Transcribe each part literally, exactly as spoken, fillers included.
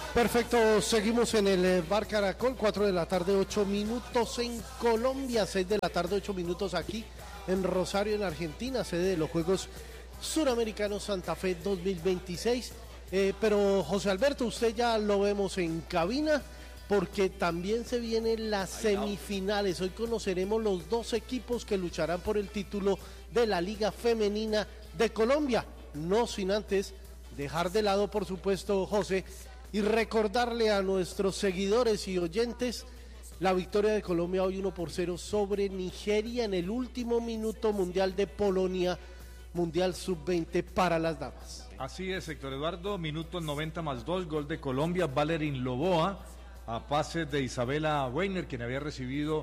Perfecto, seguimos en el Bar Caracol, cuatro de la tarde, ocho minutos en Colombia, seis de la tarde, ocho minutos aquí en Rosario, en Argentina, sede de los Juegos Suramericanos Santa Fe dos mil veintiséis. Eh, pero José Alberto, usted ya lo vemos en cabina, porque también se vienen las semifinales. Hoy conoceremos los dos equipos que lucharán por el título de la Liga Femenina de Colombia. No sin antes dejar de lado, por supuesto, José, y recordarle a nuestros seguidores y oyentes la victoria de Colombia hoy uno por cero sobre Nigeria en el último minuto mundial de Polonia, Mundial sub veinte para las damas. Así es, Héctor Eduardo, minuto noventa más dos, gol de Colombia, Valerín Loboa, a pase de Isabela Weiner, quien había recibido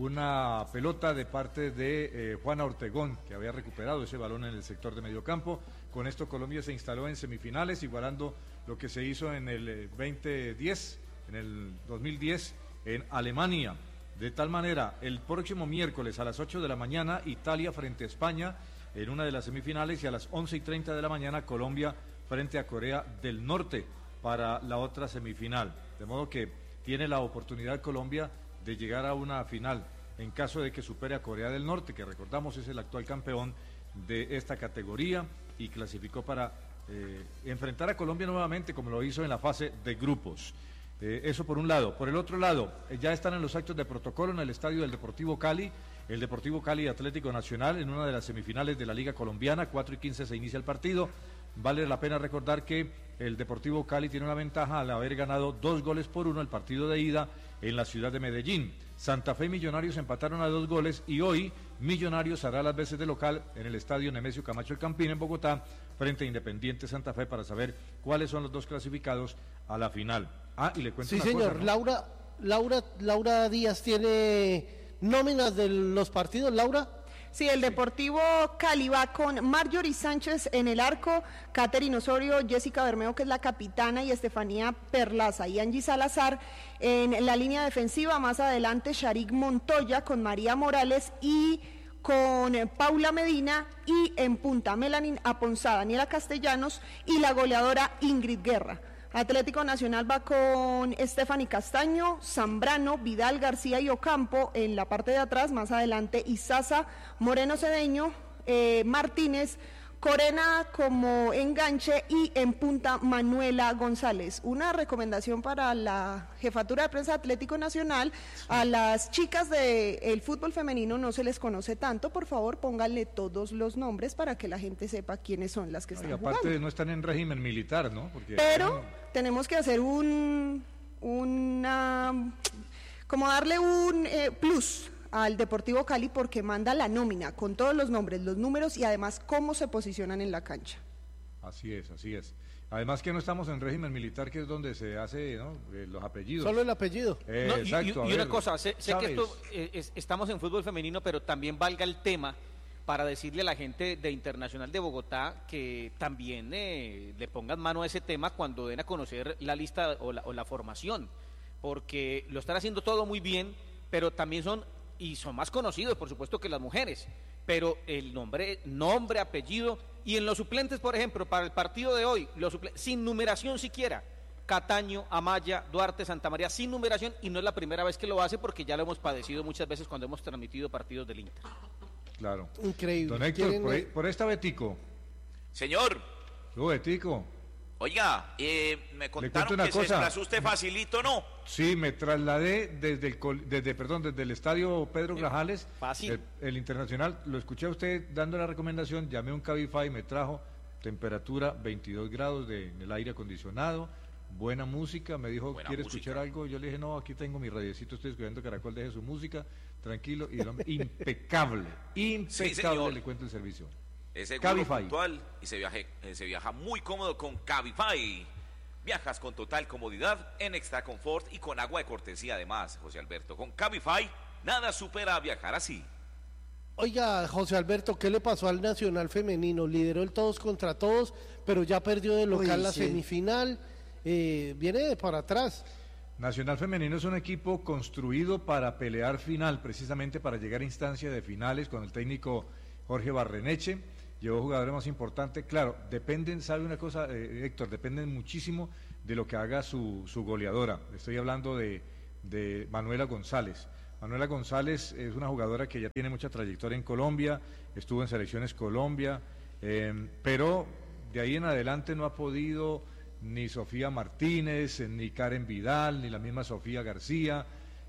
una pelota de parte de eh, Juana Ortegón, que había recuperado ese balón en el sector de mediocampo. Con esto Colombia se instaló en semifinales, igualando lo que se hizo en el eh, veinte diez, en el dos mil diez en Alemania. De tal manera, el próximo miércoles a las ocho de la mañana, Italia frente a España en una de las semifinales, y a las once y treinta de la mañana, Colombia frente a Corea del Norte para la otra semifinal. De modo que tiene la oportunidad Colombia de llegar a una final en caso de que supere a Corea del Norte, que recordamos es el actual campeón de esta categoría y clasificó para eh, enfrentar a Colombia nuevamente, como lo hizo en la fase de grupos. Eh, eso por un lado. Por el otro lado, eh, ya están en los actos de protocolo en el estadio del Deportivo Cali, el Deportivo Cali Atlético Nacional, en una de las semifinales de la Liga Colombiana. Cuatro y quince se inicia el partido. Vale la pena recordar que el Deportivo Cali tiene una ventaja al haber ganado dos goles por uno el partido de ida en la ciudad de Medellín. Santa Fe y Millonarios empataron a dos goles, y hoy Millonarios hará las veces de local en el estadio Nemesio Camacho El Campín en Bogotá frente a Independiente Santa Fe para saber cuáles son los dos clasificados a la final. Ah, y le cuento sí, una señor, cosa, ¿no? Laura, Laura, Laura Díaz tiene nóminas de los partidos, Laura. Sí, el Deportivo Cali va con Marjorie Sánchez en el arco, Catherine Osorio, Jessica Bermeo, que es la capitana, y Estefanía Perlaza y Angie Salazar en la línea defensiva. Más adelante, Sharik Montoya con María Morales y con Paula Medina, y en punta Melanie Aponzada, Daniela Castellanos y la goleadora Ingrid Guerra. Atlético Nacional va con Stephanie Castaño, Zambrano, Vidal, García y Ocampo en la parte de atrás. Más adelante, Isaza, Moreno Cedeño, eh, Martínez, Corena como enganche, y en punta Manuela González. Una recomendación para la jefatura de prensa Atlético Nacional: sí. A las chicas del fútbol femenino no se les conoce tanto, por favor pónganle todos los nombres para que la gente sepa quiénes son las que están jugando. Y aparte no están en régimen militar, ¿no? Porque pero no... tenemos que hacer un, una, como darle un eh, plus al Deportivo Cali, porque manda la nómina con todos los nombres, los números y además cómo se posicionan en la cancha. Así es, así es. Además que no estamos en régimen militar, que es donde se hace, ¿no?, eh, los apellidos. Solo el apellido. Eh, no, exacto. Y, y, y una cosa, sé, sé que esto, eh, es, estamos en fútbol femenino, pero también valga el tema para decirle a la gente de Internacional de Bogotá que también eh, le pongan mano a ese tema cuando den a conocer la lista o la, o la formación, porque lo están haciendo todo muy bien, pero también son, y son más conocidos, por supuesto, que las mujeres, pero el nombre, nombre, apellido, y en los suplentes, por ejemplo, para el partido de hoy, los suple- sin numeración siquiera, Cataño, Amaya, Duarte, Santa María, sin numeración, y no es la primera vez que lo hace, porque ya lo hemos padecido muchas veces cuando hemos transmitido partidos del Inter. Claro. Increíble. Don Héctor, por, ahí, por esta Betico. Señor. Yo, Betico. Oiga, eh, me contaron que cosa. se desplazó usted facilito, ¿no? Sí, me trasladé desde el desde perdón desde el estadio Pedro Grajales, fácil. El, el Internacional. Lo escuché a usted dando la recomendación, llamé a un Cabify, me trajo temperatura veintidós grados de, en el aire acondicionado, buena música, me dijo, buena ¿quiere música. escuchar algo? Yo le dije, no, aquí tengo mi radiecito, estoy escuchando Caracol, deje su música, tranquilo, y el hombre, impecable, impecable, sí, le cuento el servicio. Es seguro, puntual, y se viaja, eh, se viaja muy cómodo con Cabify. Viajas con total comodidad, en extra confort y con agua de cortesía además, José Alberto. Con Cabify, nada supera viajar así. Oiga, José Alberto, ¿qué le pasó al Nacional Femenino? Lideró el todos contra todos, pero ya perdió de local Uy, la sí. semifinal, eh, viene de para atrás. Nacional Femenino es un equipo construido para pelear final, precisamente para llegar a instancia de finales con el técnico Jorge Barreneche. Llevó jugadores más importantes, claro, dependen, sabe una cosa, eh, Héctor, dependen muchísimo de lo que haga su, su goleadora. Estoy hablando de, de Manuela González. Manuela González es una jugadora que ya tiene mucha trayectoria en Colombia, estuvo en Selecciones Colombia, eh, pero de ahí en adelante no ha podido ni Sofía Martínez, ni Karen Vidal, ni la misma Sofía García,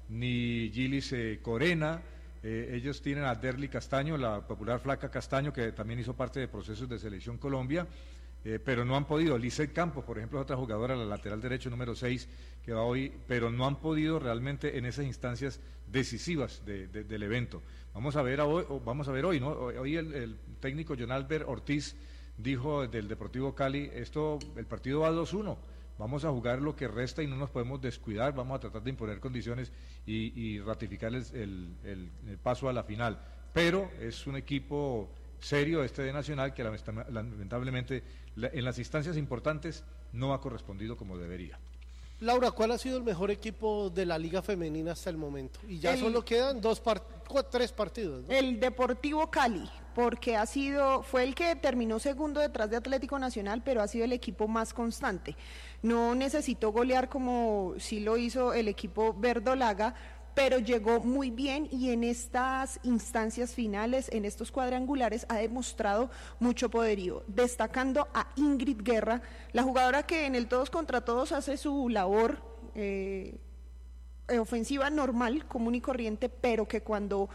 ni Gilis eh, Corena. Eh, ellos tienen a Derly Castaño, la popular Flaca Castaño, que también hizo parte de procesos de Selección Colombia, eh, pero no han podido. Lizeth Campos, por ejemplo, es otra jugadora, la lateral derecho número seis, que va hoy, pero no han podido realmente en esas instancias decisivas de, de, del evento. Vamos a ver hoy, vamos a ver hoy, ¿no? Hoy el, el técnico John Albert Ortiz dijo del Deportivo Cali, esto, el partido va dos uno. Vamos a jugar lo que resta y no nos podemos descuidar, vamos a tratar de imponer condiciones y, y ratificar el, el, el, el paso a la final. Pero es un equipo serio este de Nacional que lamentablemente en las instancias importantes no ha correspondido como debería. Laura, ¿cuál ha sido el mejor equipo de la Liga Femenina hasta el momento? Y ya el, solo quedan dos part cuatro, tres partidos, ¿no? El Deportivo Cali, porque ha sido, fue el que terminó segundo detrás de Atlético Nacional, pero ha sido el equipo más constante. No necesitó golear como sí lo hizo el equipo verdolaga, pero llegó muy bien y en estas instancias finales, en estos cuadrangulares, ha demostrado mucho poderío, destacando a Ingrid Guerra, la jugadora que en el todos contra todos hace su labor eh, ofensiva normal, común y corriente, pero que cuando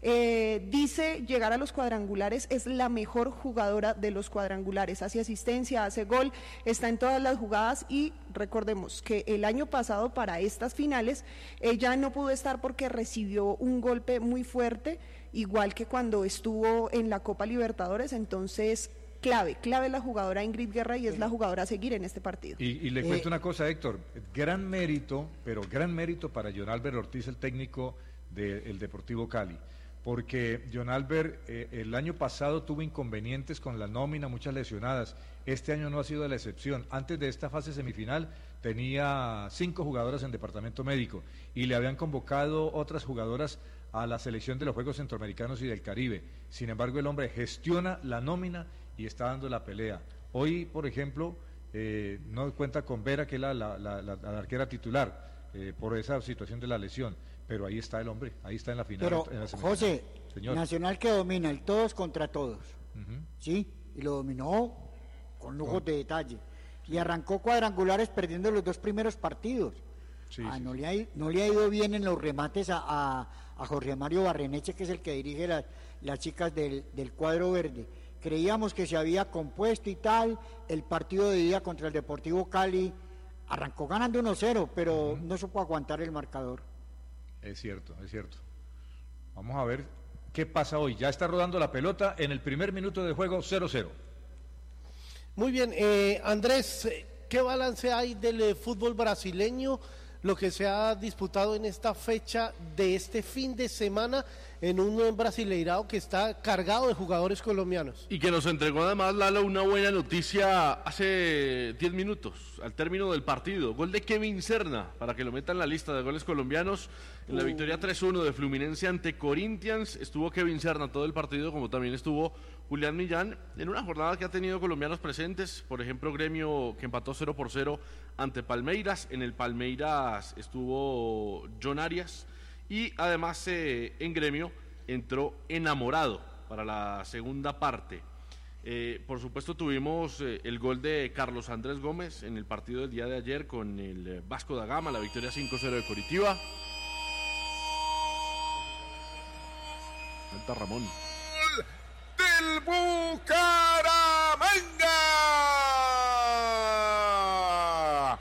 eh, dice llegar a los cuadrangulares es la mejor jugadora de los cuadrangulares, hace asistencia, hace gol, está en todas las jugadas y recordemos que el año pasado para estas finales ella no pudo estar porque recibió un golpe muy fuerte, igual que cuando estuvo en la Copa Libertadores, entonces clave, clave la jugadora Ingrid Guerra y es la jugadora a seguir en este partido. Y, y le cuento eh, una cosa, Héctor, gran mérito, pero gran mérito para John Albert Ortiz, el técnico del Deportivo Cali, porque John Albert eh, el año pasado tuvo inconvenientes con la nómina, muchas lesionadas, este año no ha sido la excepción. Antes de esta fase semifinal tenía cinco jugadoras en departamento médico y le habían convocado otras jugadoras a la selección de los Juegos Centroamericanos y del Caribe. Sin embargo, el hombre gestiona la nómina y está dando la pelea. Hoy, por ejemplo, eh, no cuenta con Vera, que es la, la, la, la, la arquera titular, eh, por esa situación de la lesión, pero ahí está el hombre, ahí está en la final. Pero, en la José, señor. Nacional que domina el todos contra todos, uh-huh. ¿sí? Y lo dominó con lujos oh. de detalle. Y arrancó cuadrangulares perdiendo los dos primeros partidos. Sí, ah, sí, no, sí. Le ha, no le ha ido bien en los remates a, a, a Jorge Mario Barreneche, que es el que dirige la, las chicas del, del cuadro verde. Creíamos que se había compuesto y tal, el partido de día contra el Deportivo Cali arrancó ganando uno cero, pero uh-huh. no supo aguantar el marcador. Es cierto, es cierto. Vamos a ver qué pasa hoy. Ya está rodando la pelota en el primer minuto de juego, cero cero. Muy bien, eh, Andrés, ¿qué balance hay del eh, fútbol brasileño, lo que se ha disputado en esta fecha de este fin de semana en un Brasileirao que está cargado de jugadores colombianos? Y que nos entregó además, Lalo, una buena noticia hace diez minutos, al término del partido. Gol de Kevin Serna, para que lo metan en la lista de goles colombianos. En la uh. victoria tres uno de Fluminense ante Corinthians, estuvo Kevin Serna todo el partido, como también estuvo Julián Millán, en una jornada que ha tenido colombianos presentes, por ejemplo, Gremio que empató cero por cero ante Palmeiras. En el Palmeiras estuvo John Arias, y además eh, en Gremio entró Enamorado para la segunda parte. Eh, por supuesto tuvimos eh, el gol de Carlos Andrés Gómez en el partido del día de ayer con el eh, Vasco da Gama, la victoria cinco cero de Coritiba. Falta Ramón. Del Bucaramanga.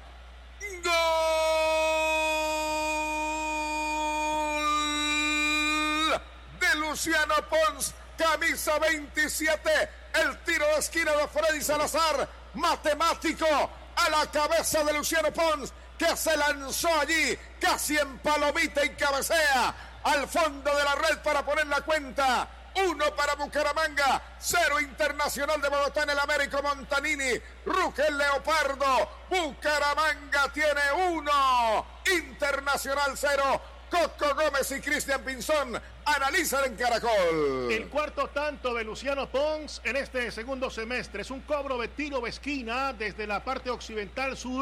Gol de Luciano Pons, camisa veintisiete. El tiro de esquina de Freddy Salazar, matemático, a la cabeza de Luciano Pons, que se lanzó allí casi en palomita y cabecea al fondo de la red para poner la cuenta. Uno para Bucaramanga, cero Internacional de Bogotá en el Américo Montanini, Rugel Leopardo. Bucaramanga tiene uno, Internacional cero. Coco Gómez y Cristian Pinzón analizan en Caracol. El cuarto tanto de Luciano Pons en este segundo semestre es un cobro de tiro de esquina desde la parte occidental sur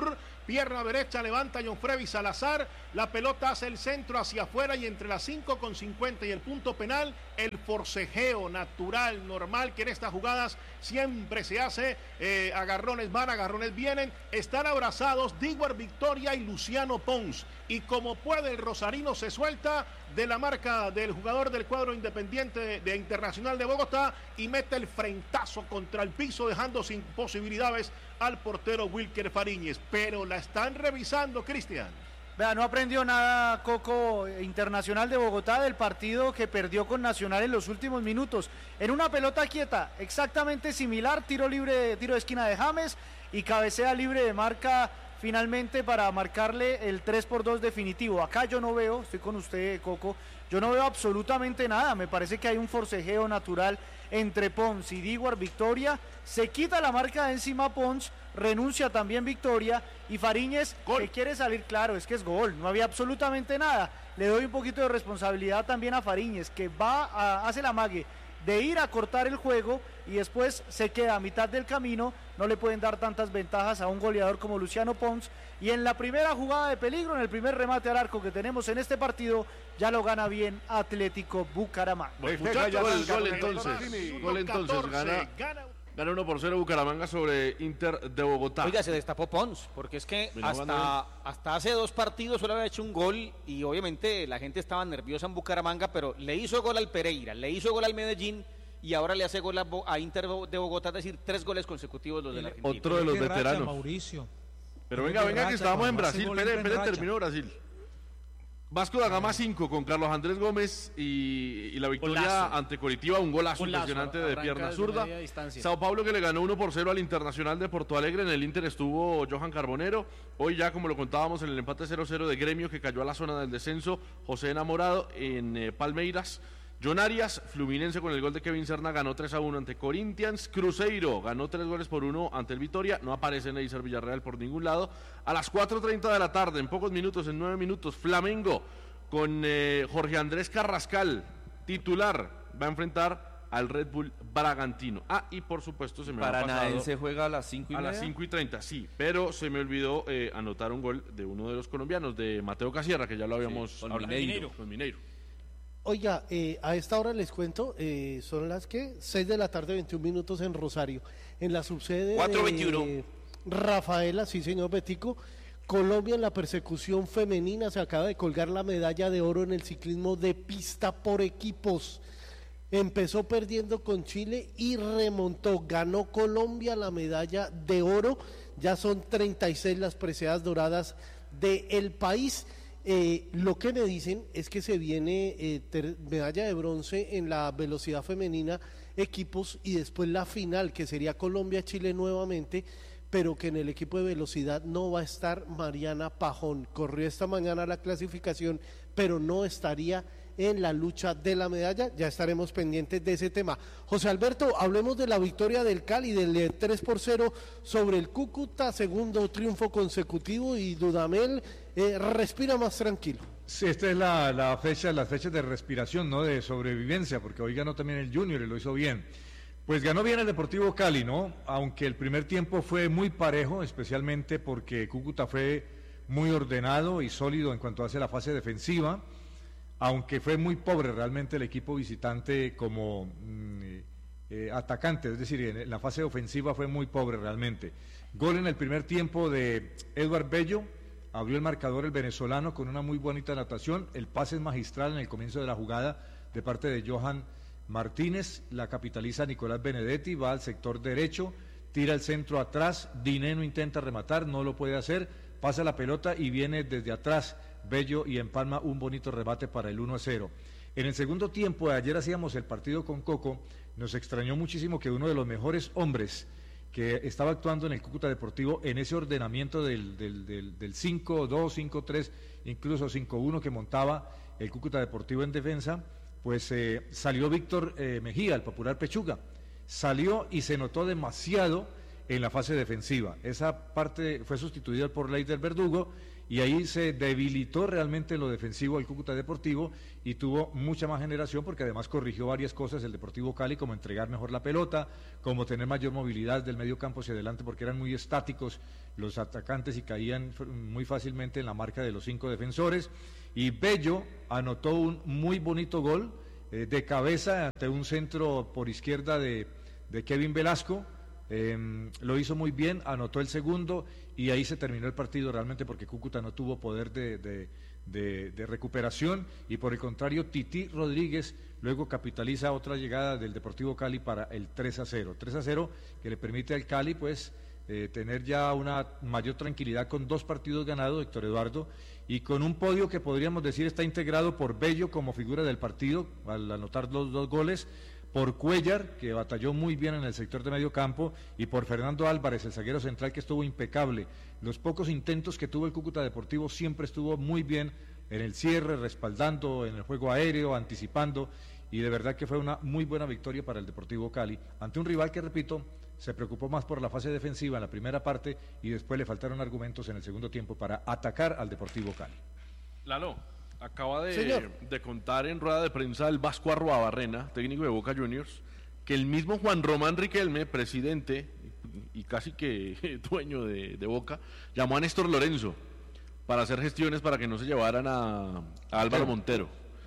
pierna derecha, levanta John Freddy Salazar, la pelota hace el centro hacia afuera y entre las cinco con cincuenta y el punto penal, el forcejeo natural, normal, que en estas jugadas siempre se hace, eh, agarrones van, agarrones vienen, están abrazados Diguar Victoria y Luciano Pons, y como puede el rosarino se suelta de la marca del jugador del cuadro independiente de, de Internacional de Bogotá y mete el frentazo contra el piso, dejando sin posibilidades al portero Wilker Fariñez, pero la están revisando, Cristian. Vea, no aprendió nada Coco, Internacional de Bogotá, del partido que perdió con Nacional en los últimos minutos. En una pelota quieta, exactamente similar, tiro libre, tiro de esquina de James y cabecea libre de marca finalmente para marcarle el tres por dos definitivo. Acá yo no veo, estoy con usted, Coco, yo no veo absolutamente nada. Me parece que hay un forcejeo natural entre Pons y Diguar Victoria. Se quita la marca de encima Pons, renuncia también Victoria y Fariñez, que quiere salir, claro, es que es gol, no había absolutamente nada. Le doy un poquito de responsabilidad también a Fariñez, que va a, hace la mague de ir a cortar el juego y después se queda a mitad del camino. No le pueden dar tantas ventajas a un goleador como Luciano Pons, y en la primera jugada de peligro, en el primer remate al arco que tenemos en este partido, ya lo gana bien Atlético Bucaramanga. Bueno, muchachos, gol, gol entonces, gol entonces, gana, gana uno por cero Bucaramanga sobre Inter de Bogotá. Oiga, se destapó Pons, porque es que hasta, hasta hace dos partidos solo había hecho un gol y obviamente la gente estaba nerviosa en Bucaramanga, pero le hizo gol al Pereira, le hizo gol al Medellín y ahora le hace gol a, a Inter de Bogotá, es decir, tres goles consecutivos los de la Argentina. Otro de los veteranos. Racha, Mauricio. Pero venga, venga, que estábamos en Brasil. Pere, Pere terminó Brasil. Vasco da Gama cinco con Carlos Andrés Gómez y, y la victoria golazo ante Coritiba, un golazo, golazo impresionante de pierna zurda. Sao Paulo que le ganó uno por cero al Internacional de Porto Alegre. En el Inter estuvo Johan Carbonero. Hoy ya, como lo contábamos, en el empate cero cero de Gremio que cayó a la zona del descenso, José Enamorado en eh, Palmeiras. John Arias, Fluminense con el gol de Kevin Serna ganó tres a uno ante Corinthians. Cruzeiro ganó tres goles por uno ante el Vitória. No aparece Neisser Villarreal por ningún lado. A las cuatro treinta de la tarde, en pocos minutos, en nueve minutos, Flamengo con eh, Jorge Andrés Carrascal, titular, va a enfrentar al Red Bull Bragantino. Ah, y por supuesto se me ha pasado. se juega a las cinco y A media. las cinco y treinta, sí, pero se me olvidó eh, anotar un gol de uno de los colombianos, de Mateo Casierra, que ya lo habíamos sí, con hablado. Mineiro. Con Mineiro. Oiga, eh, a esta hora les cuento, eh, son las que seis de la tarde, veintiún minutos en Rosario, en la subsede cuatro veintiuno. de Rafaela, sí señor Betico. Colombia en la persecución femenina se acaba de colgar la medalla de oro en el ciclismo de pista por equipos. Empezó perdiendo con Chile y remontó, ganó Colombia la medalla de oro, ya son treinta y seis las preseas doradas del país. Eh, lo que me dicen es que se viene eh, ter, medalla de bronce en la velocidad femenina equipos y después la final que sería Colombia-Chile nuevamente, pero que en el equipo de velocidad no va a estar Mariana Pajón. Corrió esta mañana la clasificación, pero no estaría en la lucha de la medalla. Ya estaremos pendientes de ese tema. José Alberto, hablemos de la victoria del Cali, del tres por cero sobre el Cúcuta, segundo triunfo consecutivo, y Dudamel eh, respira más tranquilo. Sí, esta es la, la fecha, las fechas de respiración, ¿no? De sobrevivencia, porque hoy ganó también el Junior y lo hizo bien. Pues ganó bien el Deportivo Cali, ¿no? Aunque el primer tiempo fue muy parejo, especialmente porque Cúcuta fue muy ordenado y sólido en cuanto hace la fase defensiva, aunque fue muy pobre realmente el equipo visitante como mm, eh, atacante, es decir, en la fase ofensiva fue muy pobre realmente. Gol en el primer tiempo de Edward Bello, abrió el marcador el venezolano con una muy bonita anotación, el pase es magistral en el comienzo de la jugada de parte de Johan Martínez, la capitaliza Nicolás Benedetti, va al sector derecho, tira el centro atrás, Dineno intenta rematar, no lo puede hacer, pasa la pelota y viene desde atrás Bello y empalma un bonito rebate para el uno a cero. En el segundo tiempo, ayer hacíamos el partido con Coco, nos extrañó muchísimo que uno de los mejores hombres que estaba actuando en el Cúcuta Deportivo en ese ordenamiento del, del, del, del cinco dos, cinco tres, incluso cinco uno que montaba el Cúcuta Deportivo en defensa, pues eh, salió Víctor eh, Mejía, el popular Pechuga, salió y se notó demasiado en la fase defensiva. Esa parte fue sustituida por Leider Verdugo y ahí se debilitó realmente lo defensivo del Cúcuta Deportivo y tuvo mucha más generación porque además corrigió varias cosas el Deportivo Cali, como entregar mejor la pelota, como tener mayor movilidad del medio campo hacia adelante porque eran muy estáticos los atacantes y caían muy fácilmente en la marca de los cinco defensores. Y Bello anotó un muy bonito gol eh, de cabeza ante un centro por izquierda de, de Kevin Velasco. Eh, lo hizo muy bien, anotó el segundo y ahí se terminó el partido realmente porque Cúcuta no tuvo poder de, de, de, de recuperación y por el contrario Tití Rodríguez luego capitaliza otra llegada del Deportivo Cali para el tres a cero. tres a cero que le permite al Cali pues eh, tener ya una mayor tranquilidad con dos partidos ganados, Héctor Eduardo, y con un podio que podríamos decir está integrado por Bello como figura del partido al anotar los dos goles, por Cuellar, que batalló muy bien en el sector de medio campo, y por Fernando Álvarez, el zaguero central, que estuvo impecable. Los pocos intentos que tuvo el Cúcuta Deportivo siempre estuvo muy bien en el cierre, respaldando, en el juego aéreo, anticipando, y de verdad que fue una muy buena victoria para el Deportivo Cali, ante un rival que, repito, se preocupó más por la fase defensiva en la primera parte, y después le faltaron argumentos en el segundo tiempo para atacar al Deportivo Cali. Lalo. Acaba de, de contar en rueda de prensa el Vasco Arruabarrena, técnico de Boca Juniors, que el mismo Juan Román Riquelme, presidente y casi que dueño de, de Boca, llamó a Néstor Lorenzo para hacer gestiones para que no se llevaran a, a Álvaro Montero.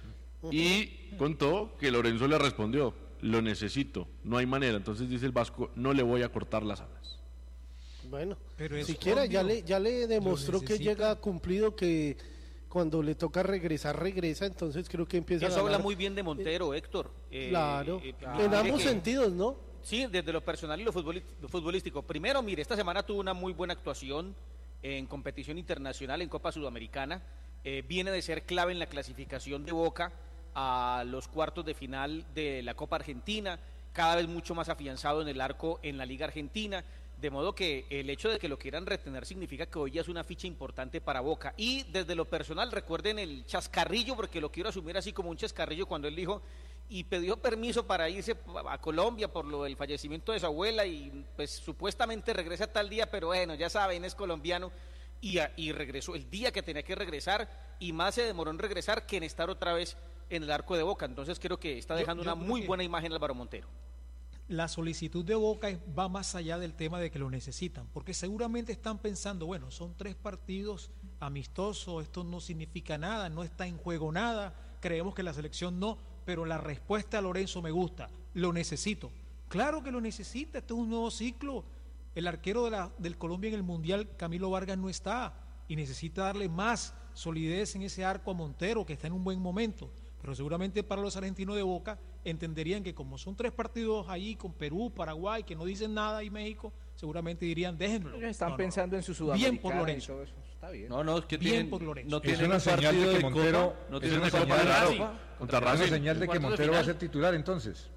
Y contó que Lorenzo le respondió, lo necesito, no hay manera. Entonces dice el Vasco, no le voy a cortar las alas. Bueno, pero siquiera ya le, ya le demostró que llega cumplido, que cuando le toca regresar, regresa, entonces creo que empieza Eso a ganar. Habla muy bien de Montero, eh, Héctor. Eh, claro, eh, en ambos que, sentidos, ¿no? Sí, desde lo personal y lo futbolístico. Primero, mire, esta semana tuvo una muy buena actuación en competición internacional, en Copa Sudamericana. Eh, viene de ser clave en la clasificación de Boca a los cuartos de final de la Copa Argentina, cada vez mucho más afianzado en el arco en la Liga Argentina. De modo que el hecho de que lo quieran retener significa que hoy ya es una ficha importante para Boca. Y desde lo personal, recuerden el chascarrillo, porque lo quiero asumir así como un chascarrillo, cuando él dijo y pidió permiso para irse a Colombia por lo del fallecimiento de su abuela y pues supuestamente regresa tal día, pero bueno, ya saben, es colombiano y, a, y regresó el día que tenía que regresar y más se demoró en regresar que en estar otra vez en el arco de Boca. Entonces creo que está dejando yo, yo una muy buena imagen Álvaro Montero. La solicitud de Boca va más allá del tema de que lo necesitan, porque seguramente están pensando, bueno, son tres partidos amistosos, esto no significa nada, no está en juego nada, creemos que la selección no, pero la respuesta a Lorenzo me gusta, lo necesito. Claro que lo necesita, este es un nuevo ciclo, el arquero de la, del Colombia en el Mundial, Camilo Vargas, no está, y necesita darle más solidez en ese arco a Montero, que está en un buen momento. Pero seguramente para los argentinos de Boca entenderían que como son tres partidos ahí con Perú, Paraguay, que no dicen nada, y México, seguramente dirían, déjenlo. Están no, pensando no. en su Sudamericana. Bien por Lorenzo. Eso. Está bien. No, no, es que bien tienen, por Lorenzo. No es una señal de que Montero, Copa, no es tiene una una señal, Copa contra Racing, una señal de que Montero va a ser titular entonces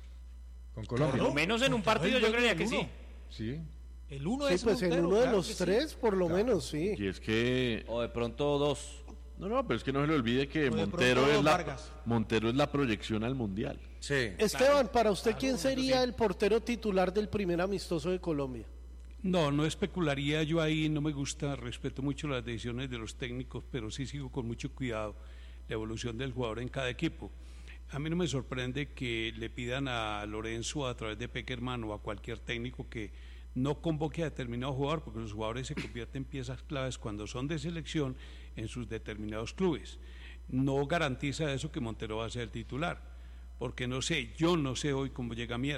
con Colombia. Por lo menos en un partido yo creía que sí. Sí. El uno sí, es pues Montero, en uno de claro los tres, sí. Por lo claro. menos, sí. Y es que... O de pronto dos. No, no, pero es que no se le olvide que Montero es, la, Montero es la proyección al Mundial. Sí. Esteban, para usted, claro, ¿quién sería sí. el portero titular del primer amistoso de Colombia? No, no especularía yo ahí, no me gusta, respeto mucho las decisiones de los técnicos, pero sí sigo con mucho cuidado la evolución del jugador en cada equipo. A mí no me sorprende que le pidan a Lorenzo a través de Peckerman o a cualquier técnico que no convoque a determinado jugador, porque los jugadores se convierten en piezas claves cuando son de selección en sus determinados clubes. No garantiza eso que Montero va a ser el titular, porque no sé, yo no sé hoy cómo llega Mier.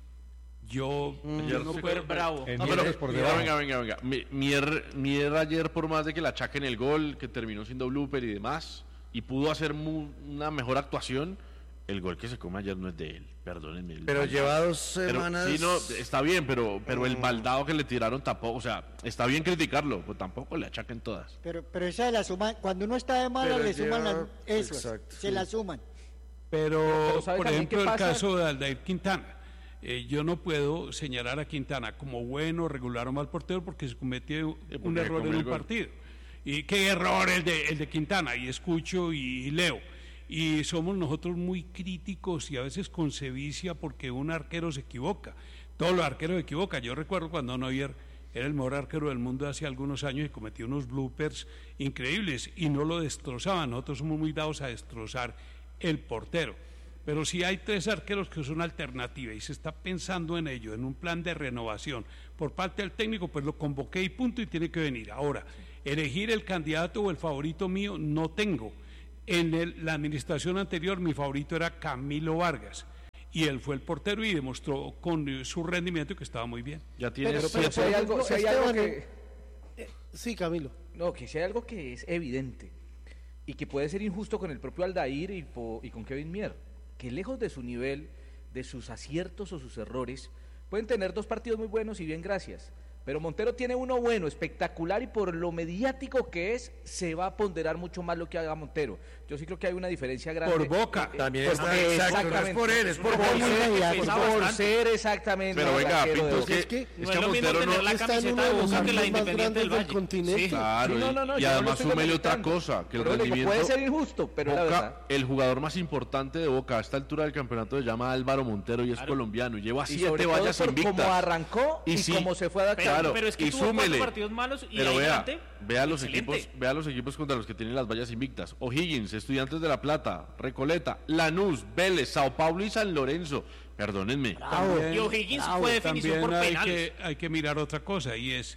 Yo, mm, yo no puedo... bravo. No, pero, por venga, venga, venga, venga. Mier, Mier ayer, por más de que la achaquen el gol, que terminó siendo blooper y demás, y pudo hacer muy, una mejor actuación, el gol que se come ayer no es de él, perdónenme. Pero baldado. Lleva dos semanas... Pero, sí, no, está bien, pero, pero el baldado que le tiraron tampoco, o sea, está bien criticarlo, pues tampoco le achaquen todas. Pero, pero esa de la suma, cuando uno está de mala pero le lleva, suman las, eso, exacto, se sí. la suman. Pero, pero por ejemplo, el caso de Aldair Quintana, eh, yo no puedo señalar a Quintana como bueno, regular o mal portero porque se cometió sí, un error en un gol. partido. ¿Y qué error el de, el de Quintana? Y escucho y, y leo. Y somos nosotros muy críticos y a veces con sevicia porque un arquero se equivoca. Todos los arqueros se equivocan. Yo recuerdo cuando Neuer era el mejor arquero del mundo hace algunos años y cometió unos bloopers increíbles y no lo destrozaban. Nosotros somos muy dados a destrozar el portero. Pero si hay tres arqueros que son alternativa y se está pensando en ello, en un plan de renovación por parte del técnico, pues lo convoqué y punto, y tiene que venir. Ahora, elegir el candidato o el favorito mío no tengo. En el, la administración anterior mi favorito era Camilo Vargas. Y él fue el portero y demostró con eh, su rendimiento que estaba muy bien. Ya tiene Pero, pero, pero, si hay algo, si hay algo que... Eh, sí, Camilo. No, que si hay algo que es evidente y que puede ser injusto con el propio Aldair y, po, y con Kevin Mier, que lejos de su nivel, de sus aciertos o sus errores, pueden tener dos partidos muy buenos y bien, gracias. Pero Montero tiene uno bueno, espectacular, y por lo mediático que es, se va a ponderar mucho más lo que haga Montero. Yo sí creo que hay una diferencia grande. Por Boca, eh, también por, está, eh, exacto, no es por él, es por, por, por, ser, por ser exactamente. Pero venga, Pinto, es que, es que, es no que es lo mismo Montero tener no la está en camiseta uno de de los Boca que la equipos más Independiente del grandes del Valle. continente. Sí. Claro, Sí, no, no, no, y yo no lo además estoy súmele otra demeritando. cosa, que el Pero digo, rendimiento... puede ser injusto, pero la verdad... Boca, el jugador más importante de Boca a esta altura del campeonato se llama Álvaro Montero y es Claro. colombiano y lleva Y siete sobre todo vallas por invictas. cómo arrancó y, Y sí, cómo se fue Pero, adaptando. Claro, pero es que y tuvo cuatro súmele. partidos malos y Pero ahí vea, adelante, vea los excelente. equipos, vea los equipos contra los que tienen las vallas invictas. O'Higgins, Estudiantes de La Plata, Recoleta, Lanús, Vélez, Sao Paulo y San Lorenzo. Perdónenme. También, Y O'Higgins bravo, fue definición también por hay penales. que, hay que mirar otra cosa, y es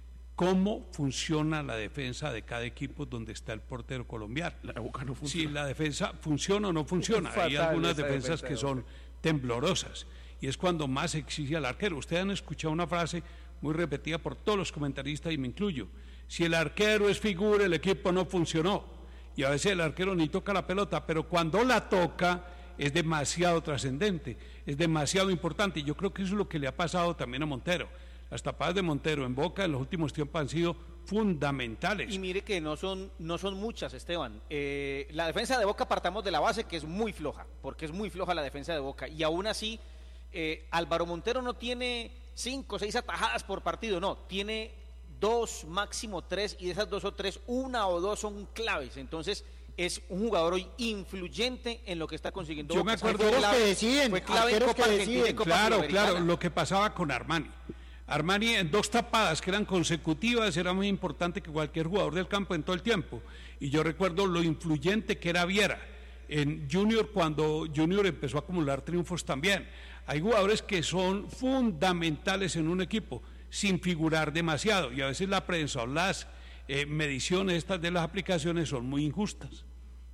cómo funciona la defensa de cada equipo donde está el portero colombiano. La de Boca no funciona. Si la defensa funciona o no funciona. Hay Fatal algunas esa defensas defensa que de son temblorosas y es cuando más exige al arquero. Ustedes han escuchado una frase muy repetida por todos los comentaristas y me incluyo: si el arquero es figura, el equipo no funcionó. Y a veces el arquero ni toca la pelota, pero cuando la toca es demasiado trascendente, es demasiado importante, y yo creo que eso es lo que le ha pasado también a Montero. Las tapadas de Montero en Boca en los últimos tiempos han sido fundamentales. Y mire que no son, no son muchas, Esteban. Eh, la defensa de Boca, partamos de la base que es muy floja, porque es muy floja la defensa de Boca, y aún así eh, Álvaro Montero no tiene cinco o seis atajadas por partido, no, tiene dos, máximo tres, y de esas dos o tres, una o dos son claves. Entonces es un jugador hoy influyente en lo que está consiguiendo Yo Boca. me acuerdo- Fue Arqueros clave- que deciden, fue clave en arqueros Copa que Argentina y deciden. Copa Claro, Sudamericana. claro, lo que pasaba con Armani. Armani en dos tapadas que eran consecutivas era muy importante que cualquier jugador del campo en todo el tiempo. Y yo recuerdo lo influyente que era Viera en Junior cuando Junior empezó a acumular triunfos también. Hay jugadores que son fundamentales en un equipo sin figurar demasiado, y a veces la prensa o las eh, mediciones estas de las aplicaciones son muy injustas.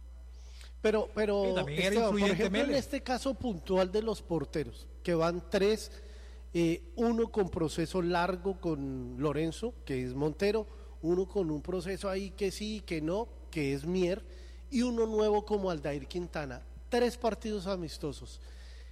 Pero, pero Sí, también era Esteban, por influyente ejemplo, en Mele. este caso puntual de los porteros, que van tres, eh, uno con proceso largo con Lorenzo, que es Montero, uno con un proceso ahí que sí, que no, que es Mier, y uno nuevo como Aldair Quintana. Tres partidos amistosos.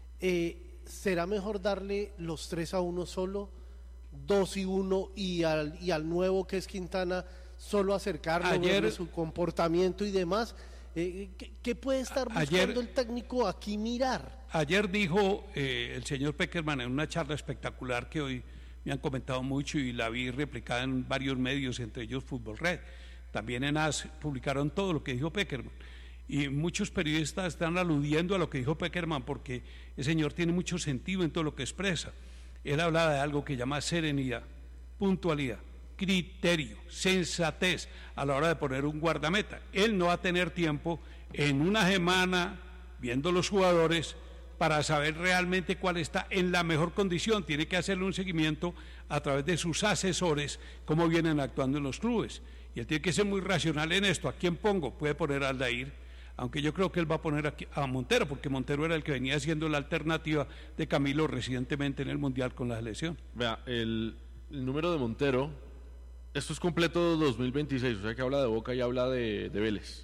Eh, ¿Será mejor darle los tres a uno solo, dos y uno, y al, y al nuevo que es Quintana solo acercarlo, Ayer- verle su comportamiento y demás? Eh, ¿qué, qué puede estar buscando Ayer- el técnico aquí mirar? Ayer dijo eh, el señor Peckerman en una charla espectacular que hoy me han comentado mucho y la vi replicada en varios medios, entre ellos Fútbol Red. También en A S publicaron todo lo que dijo Peckerman. Y muchos periodistas están aludiendo a lo que dijo Peckerman porque el señor tiene mucho sentido en todo lo que expresa. Él hablaba de algo que llama serenidad, puntualidad, criterio, sensatez a la hora de poner un guardameta. Él no va a tener tiempo en una semana viendo los jugadores para saber realmente cuál está en la mejor condición. Tiene que hacerle un seguimiento a través de sus asesores, cómo vienen actuando en los clubes. Y él tiene que ser muy racional en esto. ¿A quién pongo? Puede poner a Aldair, aunque yo creo que él va a poner aquí a Montero, porque Montero era el que venía siendo la alternativa de Camilo recientemente en el Mundial con la selección. Vea, el, el número de Montero, esto es completo dos mil veintiséis, o sea que habla de Boca y habla de, de Vélez.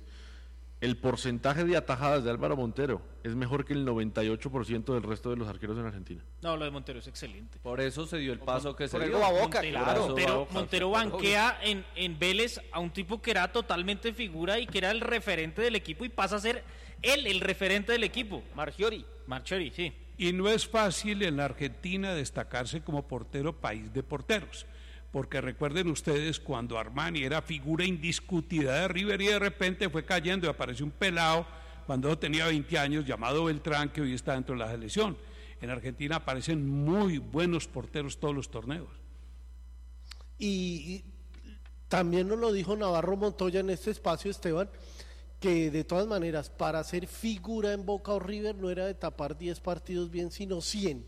El porcentaje de atajadas de Álvaro Montero es mejor que el noventa y ocho por ciento del resto de los arqueros en Argentina. No, lo de Montero es excelente. Por eso se dio el paso que se por dio. algo a Boca, Montero, claro. por eso va a Montero, Boca. Montero banquea en, en Vélez a un tipo que era totalmente figura y que era el referente del equipo y pasa a ser él el referente del equipo. Marchiori. Marchiori, sí. Y no es fácil en la Argentina destacarse como portero país de porteros, porque recuerden ustedes cuando Armani era figura indiscutida de River y de repente fue cayendo y apareció un pelado cuando tenía veinte años llamado Beltrán, que hoy está dentro de la selección. En Argentina aparecen muy buenos porteros todos los torneos. Y, y también nos lo dijo Navarro Montoya en este espacio, Esteban, que de todas maneras, para ser figura en Boca o River no era de tapar diez partidos bien, sino cien.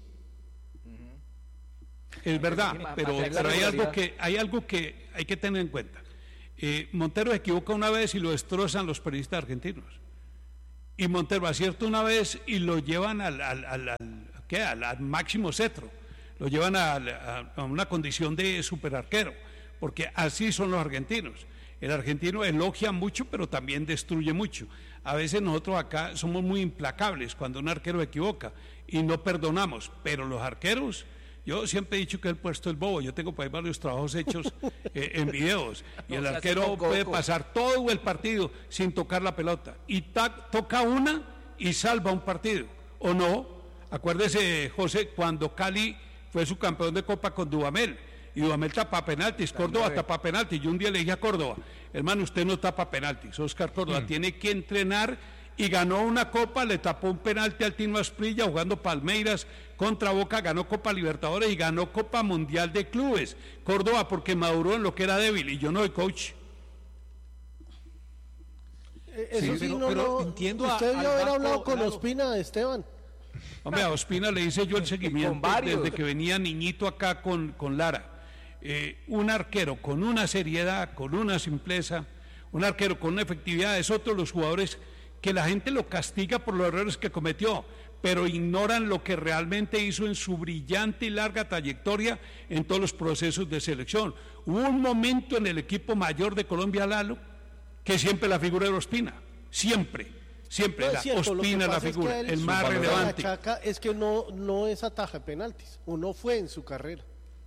Es verdad, pero, pero hay algo que hay algo que hay que tener en cuenta. Eh, Montero se equivoca una vez y lo destrozan los periodistas argentinos. Y Montero acierta una vez y lo llevan al, al, al, al, ¿qué? al, al máximo cetro, lo llevan a, a, a una condición de superarquero, porque así son los argentinos. El argentino elogia mucho, pero también destruye mucho. A veces nosotros acá somos muy implacables cuando un arquero se equivoca y no perdonamos, pero los arqueros, yo siempre he dicho que el puesto es bobo. Yo tengo por ahí varios trabajos hechos eh, en videos y el arquero puede pasar todo el partido sin tocar la pelota y ta- toca una y salva un partido, ¿o no? Acuérdese, José, cuando Cali fue su campeón de Copa con Dudamel, y Dudamel tapa penaltis, Córdoba tapa penaltis. Yo un día le dije a Córdoba, hermano, usted no tapa penaltis, Oscar Córdoba mm. tiene que entrenar, y ganó una copa, le tapó un penalti al Tino Asprilla jugando Palmeiras contra Boca, ganó Copa Libertadores y ganó Copa Mundial de Clubes. Córdoba porque maduró en lo que era débil, y yo no soy coach. Eh, eso sí, sí pero, no, pero no, entiendo. Usted debió haber hablado con claro. Ospina, Esteban. Hombre, a Ospina le hice yo el seguimiento desde que venía niñito acá con, con Lara. Eh, un arquero con una seriedad, con una simpleza, un arquero con una efectividad, es otro de los jugadores que la gente lo castiga por los errores que cometió, pero ignoran lo que realmente hizo en su brillante y larga trayectoria en todos los procesos de selección. Hubo un momento en el equipo mayor de Colombia, Lalo, que siempre la figura era Ospina, siempre, siempre, no la cierto, Ospina la figura, es el más relevante. La chaca es que no, no es ataja penaltis, uno fue en su carrera.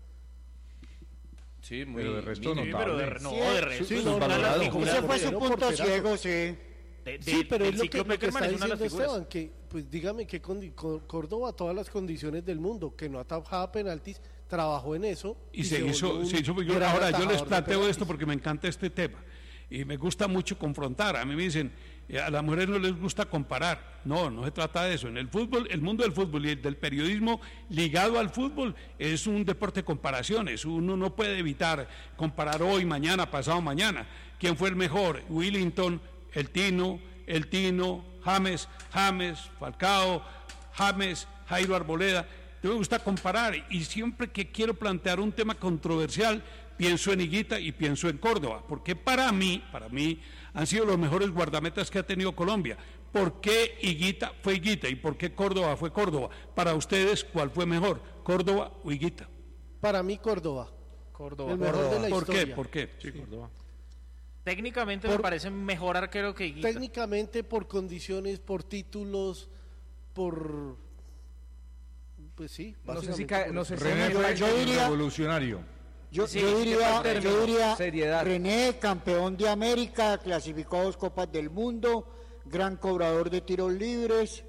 Sí, muy, pero de resto no, pero de, no, sí, de resto sí, no, no, no, ese fue su punto ciego, sí. De, de, sí, pero es lo que, lo que está diciendo Esteban, que pues dígame que Córdoba todas las condiciones del mundo, que no atajaba penaltis, trabajó en eso. Y, y se, se hizo, se hizo yo, ahora yo les planteo esto porque me encanta este tema y me gusta mucho confrontar. A mí me dicen, a las mujeres no les gusta comparar. No, no se trata de eso. En el fútbol, el mundo del fútbol y el del periodismo ligado al fútbol es un deporte de comparaciones. Uno no puede evitar comparar hoy, mañana, pasado mañana. ¿Quién fue el mejor? Willington, el Tino, el Tino, James, James, Falcao, James, Jairo Arboleda. Me gusta comparar y siempre que quiero plantear un tema controversial pienso en Higuita y pienso en Córdoba, porque para mí, para mí han sido los mejores guardametas que ha tenido Colombia. ¿Por qué Higuita fue Higuita y por qué Córdoba fue Córdoba? Para ustedes, ¿cuál fue mejor, Córdoba o Higuita? Para mí Córdoba. Córdoba. El mejor Córdoba. de la ¿Por historia. qué? ¿Por qué? Sí, Córdoba. Técnicamente por, me parece mejor arquero que Higuita. Técnicamente, por condiciones, por títulos, por... Pues sí, no sé si cae, no sé si René fue yo diría, revolucionario. Yo, sí, yo diría, yo diría seriedad. René, campeón de América, clasificó a dos Copas del Mundo, gran cobrador de tiros libres,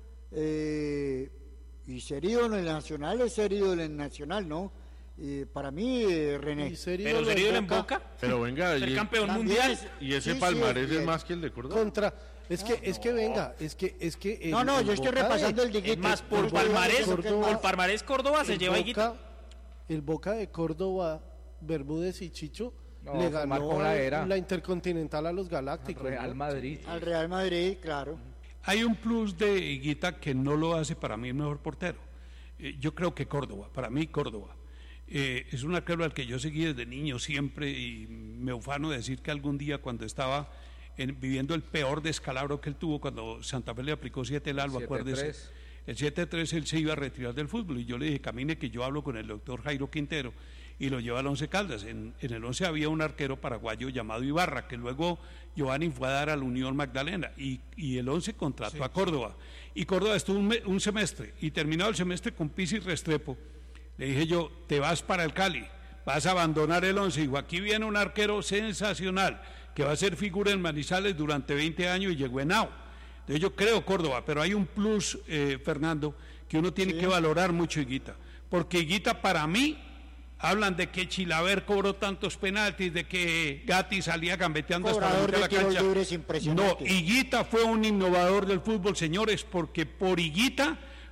eh, y ser ídolo en el Nacional es ser ídolo en el Nacional, ¿no? Eh, para mí, eh, René. ¿Pero ser ídolo en Boca? Pero venga, ser y, campeón mundial. Y ese sí, palmarés sí, es más que el de Córdoba. Contra... Es que, es que venga, es que, es que... El, no, no, yo estoy repasando de, el Diguito. Es más, por palmarés, Córdoba, por palmarés Córdoba se lleva Higuita. El Boca de Córdoba, Bermúdez y Chicho no, le ganó la, la Intercontinental a los Galácticos. Al Real Madrid. Al Real Madrid, claro. Hay un plus de Higuita que no lo hace para mí el mejor portero. Eh, yo creo que Córdoba, para mí Córdoba. Eh, es un arquero al que yo seguí desde niño siempre y me ufano de decir que algún día cuando estaba en, viviendo el peor descalabro que él tuvo cuando Santa Fe le aplicó siete el albo, acuérdese. El siete tres él se iba a retirar del fútbol y yo le dije, camine que yo hablo con el doctor Jairo Quintero y lo lleva al Once Caldas. En, en el Once había un arquero paraguayo llamado Ibarra, que luego Giovanni fue a dar a la Unión Magdalena y, y el Once contrató sí, a Córdoba. Y Córdoba estuvo un, un semestre y terminado el semestre con Pizzi y Restrepo. Le dije yo, te vas para el Cali, vas a abandonar el Once. Digo, aquí viene un arquero sensacional que va a ser figura en Manizales durante veinte años y llegó en Nao. Entonces yo creo Córdoba, pero hay un plus, eh, Fernando, que uno tiene sí. que valorar mucho Higuita, porque Higuita para mí, hablan de que Chilaver cobró tantos penaltis, de que Gatti salía gambeteando Cobrador hasta la mitad de la cancha. No, Higuita fue un innovador del fútbol, señores, porque por Higuita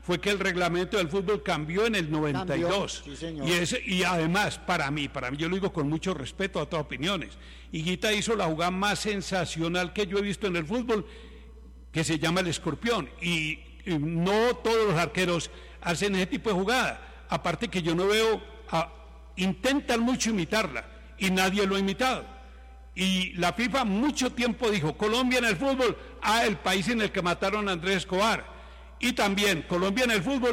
fue que el reglamento del fútbol cambió en el noventa y dos. Cambió, sí, señor. Y, es, y además, para mí, para mí, yo lo digo con mucho respeto a todas opiniones, Higuita hizo la jugada más sensacional que yo he visto en el fútbol, que se llama el escorpión, y, y no todos los arqueros hacen ese tipo de jugada, aparte que yo no veo, a, intentan mucho imitarla, y nadie lo ha imitado. Y la FIFA mucho tiempo dijo, Colombia en el fútbol, ah, el país en el que mataron a Andrés Escobar. Y también, Colombia en el fútbol,